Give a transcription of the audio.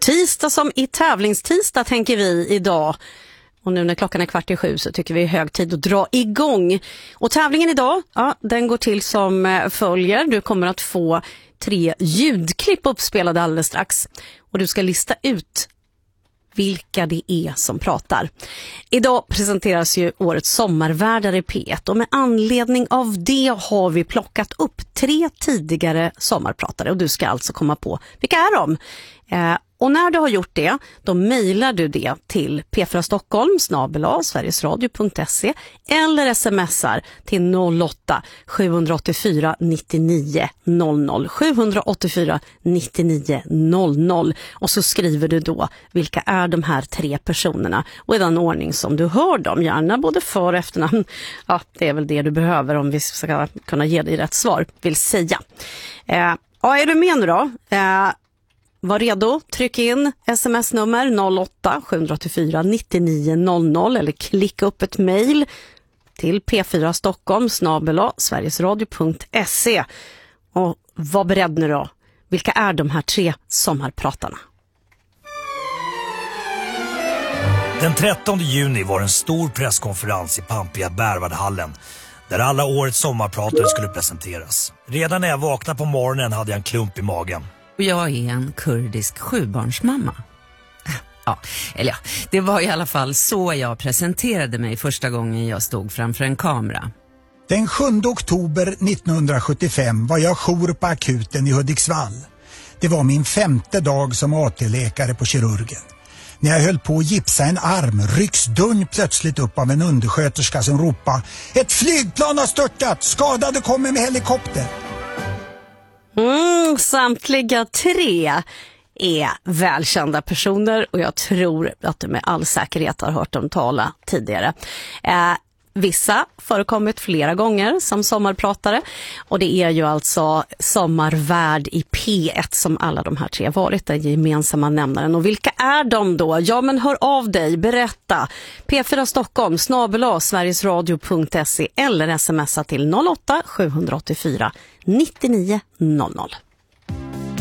Tisdag som i tävlingstisdag tänker vi idag. Och nu när klockan är 6:15 så tycker vi är hög tid att dra igång. Och tävlingen idag, den går till som följer. Du kommer att få 3 ljudklipp uppspelade alldeles strax. Och du ska lista ut vilka det är som pratar. Idag presenteras ju årets sommarvärdare i P1 och med anledning av det har vi plockat upp 3 tidigare sommarpratare och du ska alltså komma på vilka är de. Och när du har gjort det, då mejlar du det till p4stockholm@sverigesradio.se eller smsar till 08 784 99 00 784 99 00 och så skriver du då vilka är de här 3 personerna och i den ordning som du hör dem, gärna både för- och efternamn. Ja, det är väl det du behöver om vi ska kunna ge dig rätt svar, vill säga. Är du med nu då? Var redo, tryck in sms-nummer 08 784 99 00 eller klicka upp ett mejl till p4stockholm@sverigesradio.se. Och var beredd nu då. Vilka är de här 3 sommarpratarna? Den 13 juni var en stor presskonferens i pampiga Bärvardhallen där alla årets sommarpratare skulle presenteras. Redan när jag vaknade på morgonen hade jag en klump i magen. Och jag är en kurdisk 7-barnsmamma. Det var i alla fall så jag presenterade mig första gången jag stod framför en kamera. Den 7 oktober 1975 var jag jour på akuten i Hudiksvall. Det var min 5:e dag som AT-läkare på kirurgen. När jag höll på att gipsa en arm rycks dörren plötsligt upp av en undersköterska som ropar: "Ett flygplan har störtat! Skadade kommer med helikopter!" Samtliga 3 är välkända personer och jag tror att du med all säkerhet har hört dem tala tidigare. Vissa förekommit flera gånger som sommarpratare och det är ju alltså sommarvärd i P1 som alla de här 3 varit, den gemensamma nämnaren. Och vilka är de då? Ja, men hör av dig, berätta. p4stockholm@sverigesradio.se eller smsa till 08 784 99 00.